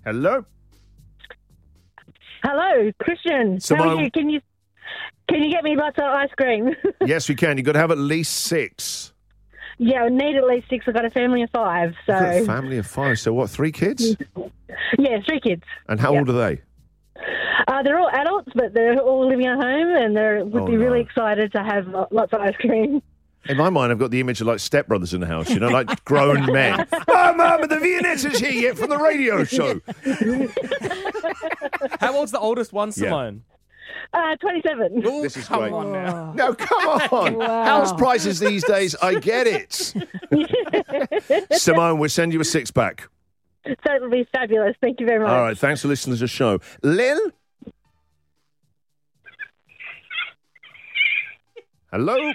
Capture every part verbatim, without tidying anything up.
Hello? Hello, Christian. Simone. How are you? Can you can you get me lots of ice cream? Yes, we can. You've got to have at least six. Yeah, I need at least six. I've got a family of five. So You've got a family of five. So what, three kids? yeah, three kids. And how Yep. old are they? Uh, they're all adults, but they're all living at home, and they would Oh, be really no. excited to have lo- lots of ice cream. In my mind, I've got the image of like stepbrothers in the house, you know, like grown men. Oh, Mum, the Viennettas here yet from the radio show. How old's the oldest one, Simone? Uh, twenty-seven. Ooh, This is come great. on now. No, come on. Wow. House prices these days, I get it. Simone, we'll send you a six-pack. That would be fabulous. Thank you very much. All right, thanks for listening to the show. Lil? Hello?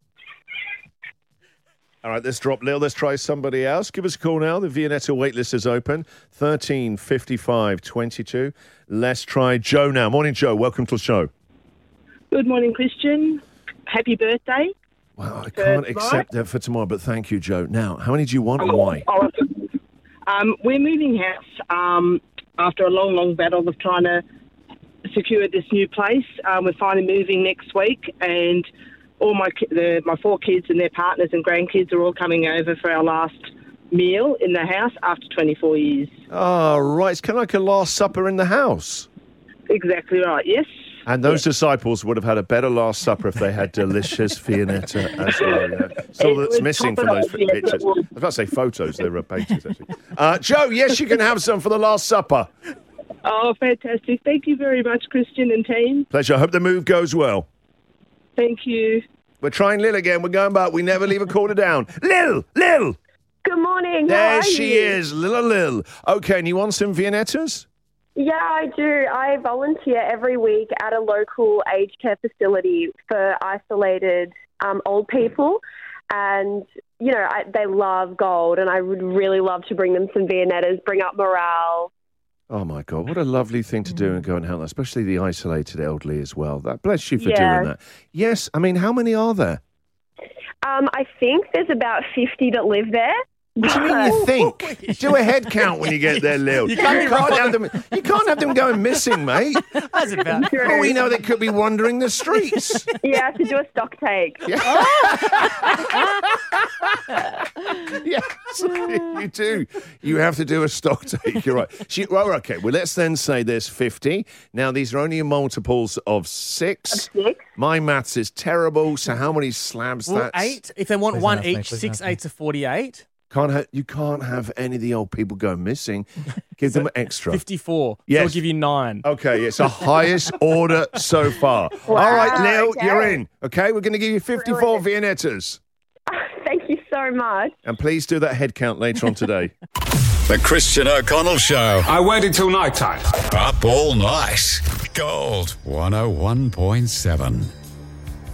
All right, let's drop Lil. Let's try somebody else. Give us a call now. The Viennetta waitlist is open. thirteen fifty-five twenty-two. Let's try Joe now. Morning, Joe. Welcome to the show. Good morning, Christian. Happy birthday. Well, I For can't tomorrow? accept that for tomorrow, but thank you, Joe. Now, how many do you want and why? Oh, um, we're moving house um, after a long, long battle of trying to secure this new place. Um, we're finally moving next week, and all my ki- the, my four kids and their partners and grandkids are all coming over for our last meal in the house after twenty-four years. Oh, right. It's kind of like a Last Supper in the house. Exactly right, yes. And those disciples would have had a better Last Supper if they had delicious Viennetta as well. Yeah. So It that's was missing top from of those the- yes, it pictures. I was. was about to say photos. They were pages, actually. Uh, Joe, yes, you can have some for the Last Supper. Oh, fantastic. Thank you very much, Christian and team. Pleasure. I hope the move goes well. Thank you. We're trying Lil again. We're going back. We never leave a corner down. Lil! Lil! Good morning. How There are she you? is. Lil Lil. Okay, and you want some Viennettas? Yeah, I do. I volunteer every week at a local aged care facility for isolated um, old people. And, you know, I, they love gold, and I would really love to bring them some Viennettas, bring up morale. Oh, my God. What a lovely thing to do and go and help, especially the isolated elderly as well. That bless you for Yeah. doing that. Yes, I mean, how many are there? Um, I think there's about fifty that live there. What do you mean you think? Do a head count when you get there, Lil. You can't be rough on have them, you can't have them going missing, mate. How's it about? Oh, we know they could be wandering the streets. You have to do a stock take. Yes, you do. You have to do a stock take. You're right. She, well, okay, well, let's then say there's fifty. Now, these are only multiples of six. Six. My maths is terrible, so how many slabs Well, that's... eight. If they want Please one help me, each, please six help me. eights are forty-eight. Can't ha- you can't have any of the old people go missing. Give them extra. fifty-four. Yes. So I'll give you nine. Okay, it's the highest order so far. All right, Lil, okay. you're in. Okay, we're going to give you fifty-four Viennettas. Thank you so much. And please do that head count later on today. The Christian O'Connell Show. I waited till night time. Up all night. Gold one oh one point seven.